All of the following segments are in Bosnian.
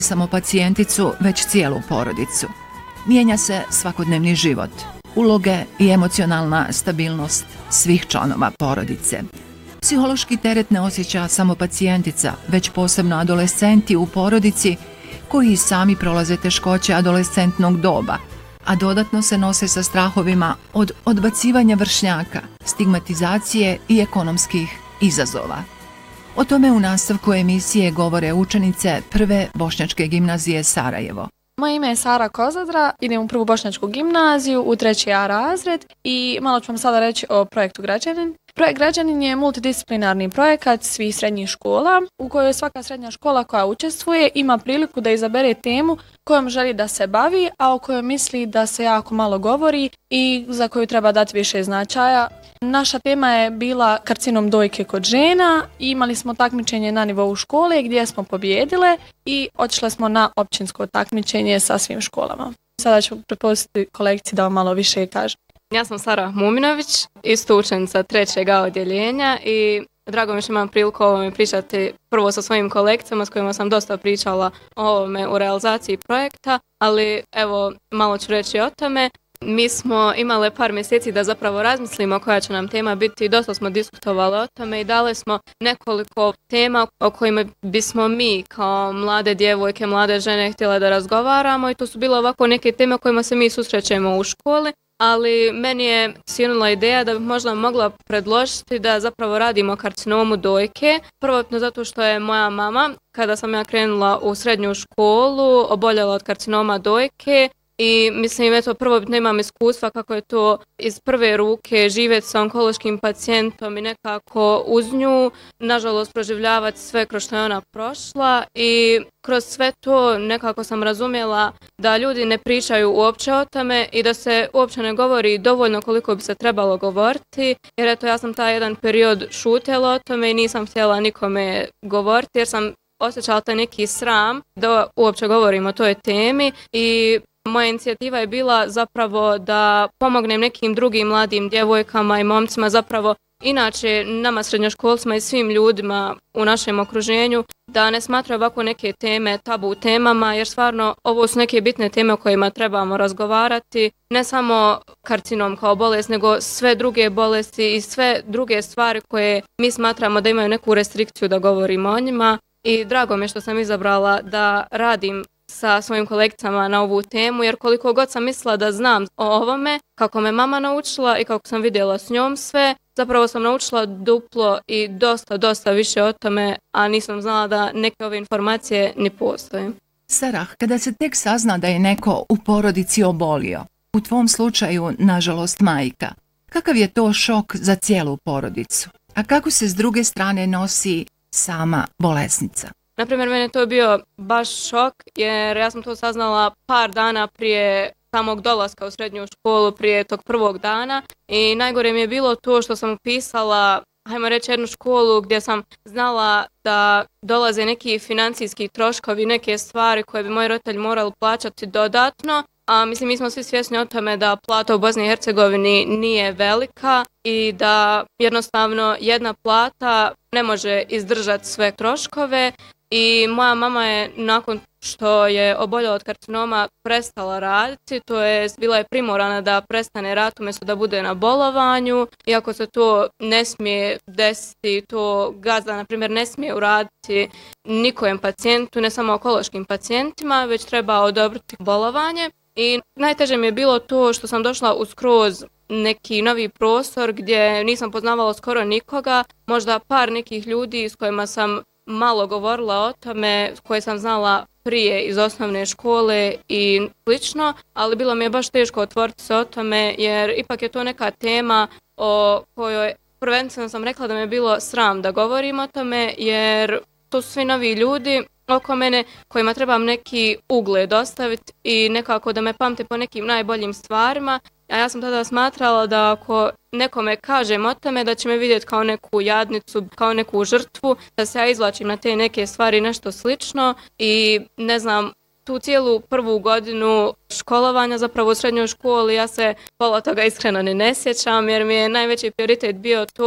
samo pacijenticu, već cijelu porodicu. Mijenja se svakodnevni život, uloge i emocionalna stabilnost svih članova porodice. Psihološki teret ne osjeća samo pacijentica, već posebno adolescenti u porodici koji sami prolaze teškoće adolescentnog doba, a dodatno se nose sa strahovima od odbacivanja vršnjaka, stigmatizacije i ekonomskih izazova. O tome u nastavku emisije govore učenice Prve bošnjačke gimnazije Sarajevo. Moje ime je Sara Kozadra, idem u Prvu bošnjačku gimnaziju u 3. A razred i malo ću vam sada reći o projektu Građanin. Projekt Građanin je multidisciplinarni projekat svih srednjih škola u kojoj svaka srednja škola koja učestvuje ima priliku da izabere temu kojom želi da se bavi, a o kojoj misli da se jako malo govori i za koju treba dati više značaja. Naša tema je bila karcinom dojke kod žena i imali smo takmičenje na nivou škole gdje smo pobjedile i otišle smo na općinsko takmičenje sa svim školama. Sada ću prepustiti kolegici da vam malo više kaže. Ja sam Sara Muminović, isto učenica 3. A odjeljenja i drago mi što imam priliku o ovome pričati prvo sa svojim kolegicama s kojima sam dosta pričala o ovome u realizaciji projekta, ali evo malo ću reći o tome. Mi smo imali par mjeseci da zapravo razmislimo koja će nam tema biti i dosta smo diskutovali o tome i dali smo nekoliko tema o kojima bismo mi kao mlade djevojke, mlade žene htjele da razgovaramo i to su bile ovako neke teme o kojima se mi susrećemo u školi. Ali meni je sinula ideja da bih možda mogla predložiti da zapravo radimo karcinomu dojke. Prvotno zato što je moja mama, kada sam ja krenula u srednju školu, oboljela od karcinoma dojke i mislim, eto, prvobitno imam iskustva kako je to iz prve ruke živjeti sa onkološkim pacijentom i nekako uz nju, nažalost, proživljavati sve kroz što je ona prošla i kroz sve to nekako sam razumjela da ljudi ne pričaju uopće o tome i da se uopće ne govori dovoljno koliko bi se trebalo govoriti, jer eto, ja sam taj jedan period šutjela o tome i nisam htjela nikome govoriti jer sam osjećala taj neki sram da uopće govorim o toj temi i moja inicijativa je bila zapravo da pomognem nekim drugim mladim djevojkama i momcima, zapravo inače nama srednjoškolcima i svim ljudima u našem okruženju da ne smatraju ovako neke teme tabu temama, jer stvarno ovo su neke bitne teme o kojima trebamo razgovarati, ne samo karcinom kao bolest, nego sve druge bolesti i sve druge stvari koje mi smatramo da imaju neku restrikciju da govorimo o njima. I drago mi je što sam izabrala da radim sa svojim kolegicama na ovu temu, jer koliko god sam mislila da znam o ovome, kako me mama naučila i kako sam vidjela s njom sve, zapravo sam naučila duplo i dosta više o tome, a nisam znala da neke ove informacije ni postoje. Sarah, kada se tek sazna da je neko u porodici obolio, u tvom slučaju, nažalost, majka, kakav je to šok za cijelu porodicu? A kako se s druge strane nosi sama bolesnica? Naprimjer, meni je to bio baš šok jer ja sam to saznala par dana prije samog dolaska u srednju školu, prije tog prvog dana i najgore mi je bilo to što sam upisala, hajmo reći, jednu školu gdje sam znala da dolaze neki financijski troškovi, neke stvari koje bi moji roditelji morali plaćati dodatno. A mislim, mi smo svi svjesni o tome da plata u Bosni i Hercegovini nije velika i da jednostavno jedna plata ne može izdržati sve troškove i moja mama je nakon što je oboljela od karcinoma prestala raditi, to je bila je primorana da prestane raditi umjesto da bude na bolovanju. Iako se to ne smije desiti, to gazda, na primjer, ne smije uraditi nikojem pacijentu, ne samo onkološkim pacijentima, već treba odobriti bolovanje. I najteže mi je bilo to što sam došla u skroz neki novi prostor gdje nisam poznavala skoro nikoga, možda par nekih ljudi s kojima sam malo govorila o tome, koje sam znala prije iz osnovne škole i slično, ali bilo mi je baš teško otvoriti se o tome jer ipak je to neka tema o kojoj prvenstveno sam rekla da me je bilo sram da govorim o tome jer to su svi novi ljudi oko mene kojima trebam neki ugled ostaviti i nekako da me pamte po nekim najboljim stvarima. A ja sam tada smatrala da ako nekome kažem o tome da će me vidjeti kao neku jadnicu, kao neku žrtvu, da se ja izvlačim na te neke stvari, nešto slično i ne znam, tu cijelu prvu godinu školovanja, zapravo u srednjoj školi, ja se pola toga iskreno ne sjećam jer mi je najveći prioritet bio to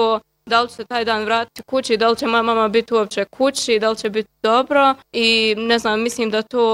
da li ću se taj dan vratiti kući, da li će moja mama biti uopće kući, da li će biti dobro i ne znam, mislim da to